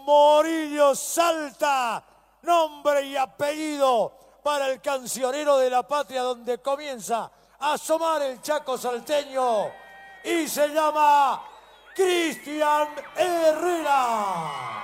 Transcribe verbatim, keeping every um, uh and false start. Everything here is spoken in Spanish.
Morillo Salta, nombre y apellido para el cancionero de la patria, donde comienza a asomar el Chaco salteño, y se llama Cristian Herrera.